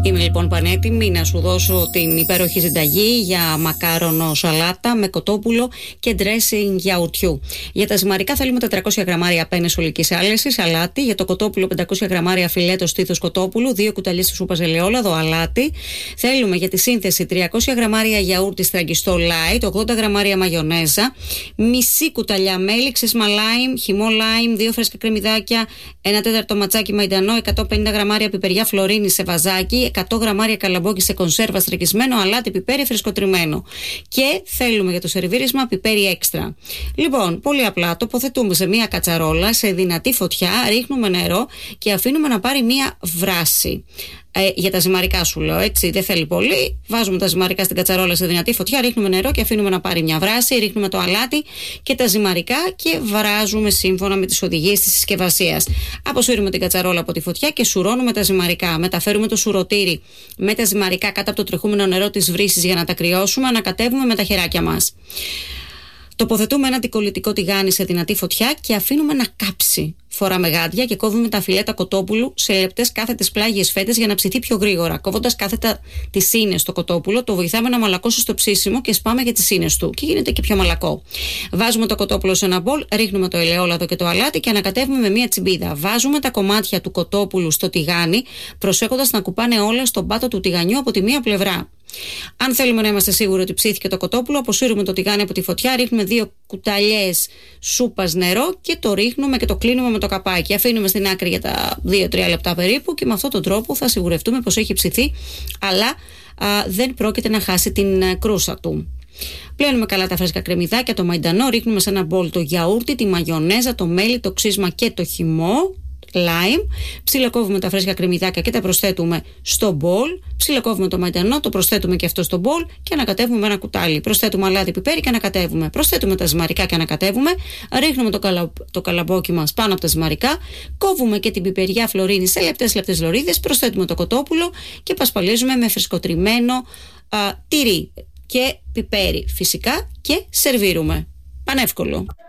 Είμαι λοιπόν πανέτοιμη να σου δώσω την υπέροχη συνταγή για μακάρονο σαλάτα με κοτόπουλο και dressing γιαουρτιού. Για τα ζυμαρικά θέλουμε 400 γραμμάρια πένες ολικής άλεσης, αλάτι. Για το κοτόπουλο 500 γραμμάρια φιλέτο στήθος κοτόπουλου, 2 κουταλιές σούπας ελαιόλαδο, αλάτι. Θέλουμε για τη σύνθεση 300 γραμμάρια γιαούρτι στραγγιστό light, 80 γραμμάρια μαγιονέζα, μισή κουταλιά μέλι, ξύσμα λάιμ, χυμό λάιμ, 2 φρέσκα κρεμμυδάκια, 1 τέταρτο ματσάκι μαϊντανό, 150 γραμμάρια πιπεριά φλωρίνη σε βαζάκι, 100 γραμμάρια καλαμπόκι σε κονσέρβα στρεκισμένο, αλάτι, πιπέρι φρεσκοτριμμένο. Και θέλουμε για το σερβίρισμα πιπέρι έξτρα. Λοιπόν, πολύ απλά τοποθετούμε σε μία κατσαρόλα σε δυνατή φωτιά, ρίχνουμε νερό και αφήνουμε να πάρει μία βράση. Για τα ζυμαρικά σου λέω, έτσι, δεν θέλει πολύ. Βάζουμε τα ζυμαρικά στην κατσαρόλα σε δυνατή φωτιά, ρίχνουμε νερό και αφήνουμε να πάρει μια βράση. Ρίχνουμε το αλάτι και τα ζυμαρικά και βράζουμε σύμφωνα με τις οδηγίες της συσκευασίας. Αποσύρουμε την κατσαρόλα από τη φωτιά και σουρώνουμε τα ζυμαρικά. Μεταφέρουμε το σουρωτήρι με τα ζυμαρικά κάτω από το τρεχούμενο νερό της βρύσης για να τα κρυώσουμε. Ανακατεύουμε με τα χεράκια μας. Τοποθετούμε ένα αντικολλητικό τηγάνι σε δυνατή φωτιά και αφήνουμε να κάψει. Φοράμε γάντια και κόβουμε τα φιλέτα κοτόπουλου σε λεπτές κάθετες πλάγιες φέτες για να ψηθεί πιο γρήγορα. Κόβοντας κάθετα τις σύνες στο κοτόπουλο, το βοηθάμε να μαλακώσει στο ψήσιμο και σπάμε για τις σύνες του και γίνεται και πιο μαλακό. Βάζουμε το κοτόπουλο σε ένα μπολ, ρίχνουμε το ελαιόλαδο και το αλάτι και ανακατεύουμε με μία τσιμπίδα. Βάζουμε τα κομμάτια του κοτόπουλου στο τηγάνι, προσέχοντας να κουπάνε όλα στον πάτο του τηγανιού από τη μία πλευρά. Αν θέλουμε να είμαστε σίγουροι ότι ψήθηκε το κοτόπουλο, αποσύρουμε το τηγάνι από τη φωτιά, ρίχνουμε 2 κουταλιές σούπας νερό και το ρίχνουμε και το κλείνουμε με το καπάκι. Αφήνουμε στην άκρη για τα 2-3 λεπτά περίπου και με αυτόν τον τρόπο θα σιγουρευτούμε πως έχει ψηθεί, αλλά δεν πρόκειται να χάσει την κρούσα του. Πλένουμε καλά τα φρέσκα κρεμμυδάκια, το μαϊντανό, ρίχνουμε σε ένα μπολ το γιαούρτι, τη μαγιονέζα, το μέλι, το ξύσμα και το χυμό λάιμ, ψιλοκόβουμε τα φρέσκα κρεμμυδάκια και τα προσθέτουμε στο μπολ, ψιλοκόβουμε το μαϊντανό, το προσθέτουμε και αυτό στο μπολ και ανακατεύουμε με ένα κουτάλι. Προσθέτουμε αλάτι, πιπέρι και ανακατεύουμε. Προσθέτουμε τα ζυμαρικά και ανακατεύουμε. Ρίχνουμε το καλαμπόκι μας πάνω από τα ζυμαρικά. Κόβουμε και την πιπεριά φλωρίνη σε λεπτές λωρίδες. Προσθέτουμε το κοτόπουλο και πασπαλίζουμε με φρεσκοτριμμένο τυρί και πιπέρι φυσικά και σερβίρουμε. Πανεύκολο.